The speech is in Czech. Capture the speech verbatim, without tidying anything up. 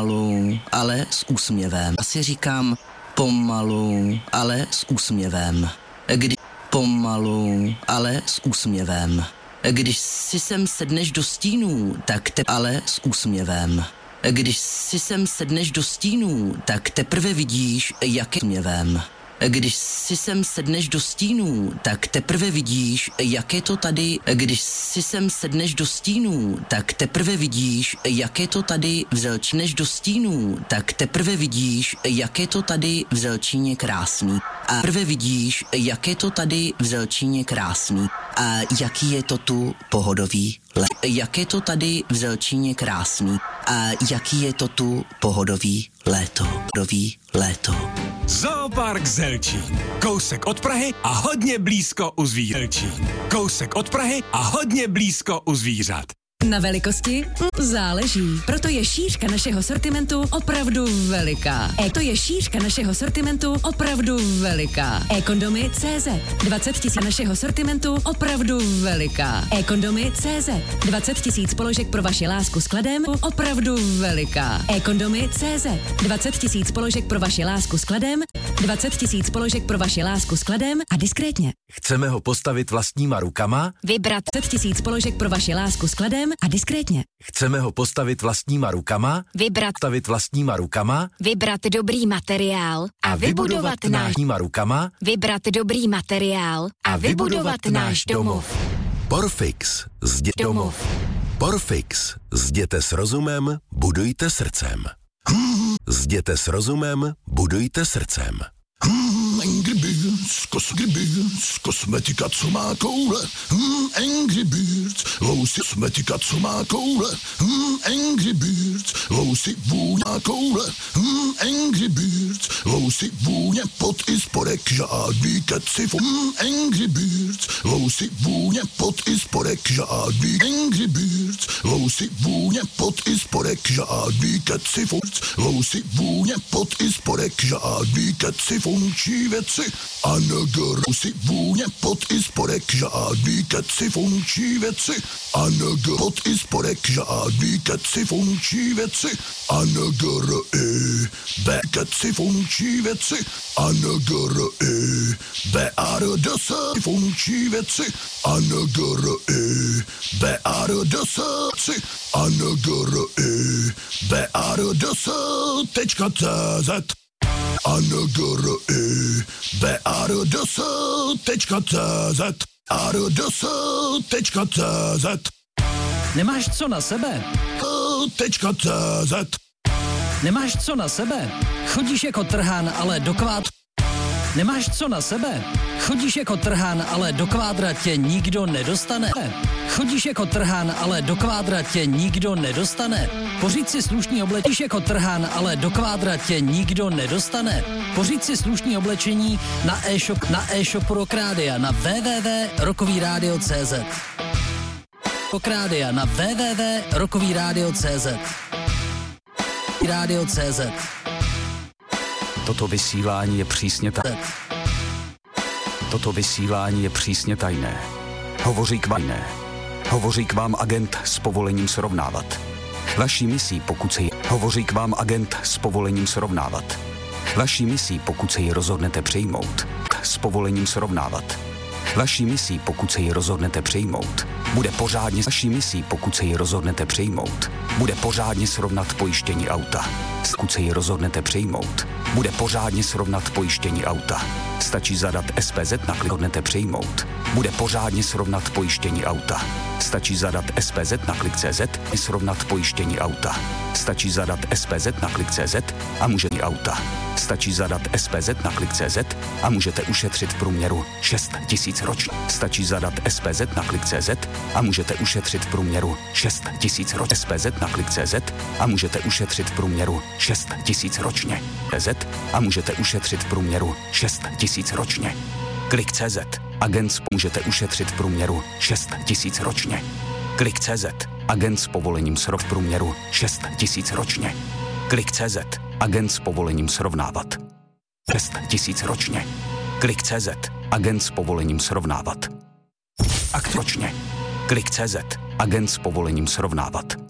Pomalu, ale s úsměvem. Asi říkám pomalu, ale s úsměvem. Kdy pomalu, ale s úsměvem. Když si sem sedneš do stínů, tak te ale s úsměvem. Když si sem sedneš do stínů, tak teprve vidíš, jak je úsměvem. Když si sem sedneš do stínů, tak teprve vidíš, jak je to tady. Když si sem sedneš do stínů, tak teprve vidíš, jak je to tady. Vzelčneš do stínů, tak teprve vidíš, jak je to tady v Zelčíně krásný. A teprve vidíš, jak je to tady v Zelčíně krásný. A jaký je to tu pohodový let. Jak je to tady v Zelčíně krásný. A jaký je to tu pohodový léto. Pohodový léto. Zoopark Zelčín. Kousek od Prahy a hodně blízko u zvířat. Kousek od Prahy a hodně blízko u zvířat. Na velikosti záleží, proto je šířka našeho sortimentu opravdu veliká. E to je šířka našeho sortimentu opravdu veliká. E-kondomy tečka cé zet. dvacet tisíc našeho sortimentu opravdu veliká. E-kondomy tečka cé zet. dvacet tisíc položek pro vaši lásku s kladem opravdu veliká. E-kondomy tečka cé zet. dvacet tisíc položek pro vaši lásku s kladem. dvacet tisíc položek pro vaši lásku s kladem a diskrétně. Chceme ho postavit vlastníma rukama? Vybrat dvacet tisíc položek pro vaši lásku s kladem a diskrétně. Chceme ho postavit vlastníma rukama? Vybrat Postavit vlastníma rukama? Vybrat dobrý materiál a, A vybudovat náš rukama? Vybrat dobrý materiál a vybudovat náš domov. Porfix. Zdě... Domov. Porfix. Zděte s rozumem, budujte srdcem. Zděte s rozumem, budujte srdcem. Hmm, Angry Birds, Angry Birds, kosmetika, co má koule. Hmm, Angry Birds, lousy, kosmetika, co má koule. Hmm, Angry Birds, lousy, vůně má koule. Hmm, Angry Birds, lousy, vůně, pot i spodek, žádný keci. Hmm, Angry Birds, lousy, vůně, pot i spodek, žádný. Angry Birds, lousy, vůně, pot i spodek, žádný keci. Lousy, vůně, pot i spodek, žádný keci. Funkční věci a nagr si vůně pot i spodek, žádný keci. Funkční věci a nagr pot i spodek, žádný keci. Funkční věci a nagr i b keci. Funkční věci a nagr i b a r d s. Funkční věci a nagr i b a r d s a nagr i b a r d s tečka cé zet. A N G R I B A R D S tečka cé zet A R D S tečka cé zet. Nemáš co na sebe? Tečka cé zet. Nemáš co na sebe? Chodíš jako trhán, ale do kvát... Nemáš co na sebe? Chodíš jako trhán, ale do kvádra tě nikdo nedostane. Chodíš jako trhán, ale do kvádra tě nikdo nedostane. Pořiď si slušný oblečení jako trhán, ale do kvádra tě nikdo nedostane. Pořiď si slušný oblečení na e-shop, na e-shopu Rockrádia na w w w tečka rokový rádio tečka cé zet. Rockrádia na w w w tečka rokový rádio tečka cé zet. Rádio tečka cé zet. Toto vysílání je přísně tajné. Toto vysílání je přísně tajné. Hovoří k vám ne. Hovoří k vám agent s povolením srovnávat. Vaší misí, pokud se ji... Hovoří k vám agent s povolením srovnávat. Vaší misí, pokud se ji rozhodnete přijmout. S povolením srovnávat. Vaší misí, pokud se ji rozhodnete přijmout, bude pořádně vaší misí, pokud se ji rozhodnete přijmout, bude pořádně srovnat pojištění auta. Pokud se ji rozhodnete přijmout, bude pořádně srovnat pojištění auta. Stačí zadat S P Z na klik hodnete přijmout. Bude pořádně srovnat pojištění auta. Stačí zadat S P Z na klik C Z i srovnat pojištění auta. Stačí zadat S P Z na klik C Z a můžete auta. Stačí zadat S P Z na klik C Z a můžete ušetřit v průměru šest tisíc ročně. Stačí zadat S P Z na klik C Z a můžete ušetřit v průměru šest tisíc ročně. S P Z na klik C Z a můžete ušetřit v průměru šest tisíc ročně. C Z a můžete ušetřit v průměru šest tisíc ročně. Klik C Z. Agent můžete ušetřit v průměru šest tisíc ročně. Klik C Z. Agent s povolením srov v průměru šest tisíc ročně. Klik C Z. Agent s povolením srovnávat. šest tisíc ročně. Klik C Z. Agent s povolením srovnávat. Akt ročně. Klik C Z. Agent s povolením srovnávat.